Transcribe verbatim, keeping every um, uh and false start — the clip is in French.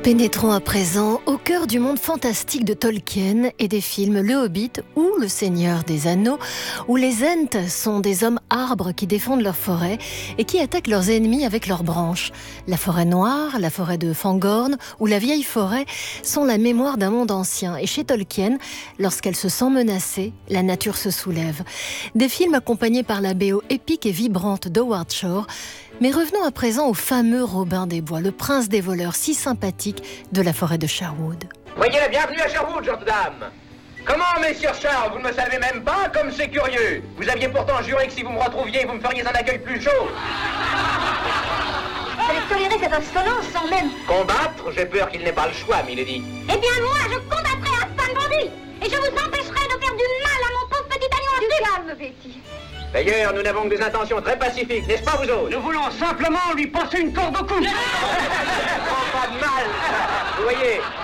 Pénétrons à présent au cœur du monde fantastique de Tolkien et des films Le Hobbit ou Le Seigneur des Anneaux, où les Ents sont des hommes arbres qui défendent leur forêt et qui attaquent leurs ennemis avec leurs branches. La forêt noire, la forêt de Fangorn ou la vieille forêt sont la mémoire d'un monde ancien. Et chez Tolkien, lorsqu'elle se sent menacée, la nature se soulève. Des films accompagnés par la B O épique et vibrante d'Howard Shore. Mais revenons à présent au fameux Robin des Bois, le prince des voleurs si sympathique de la forêt de Sherwood. Voyez la bienvenue à Sherwood, gentes dames. Comment, messieurs Sherwood, vous ne me savez même pas? Comme c'est curieux. Vous aviez pourtant juré que si vous me retrouviez, vous me feriez un accueil plus chaud. Vous allez tolérer cette insolence sans même... Combattre? J'ai peur qu'il n'ait pas le choix, milady. Eh bien, moi, je combattrai à fin bandit. Et je vous empêcherai de faire du mal à mon pauvre petit agneau. Du calme, Betty. D'ailleurs, nous n'avons que des intentions très pacifiques, n'est-ce pas, vous autres? Nous voulons simplement lui passer une corde au cou. Pas de mal. Vous voyez,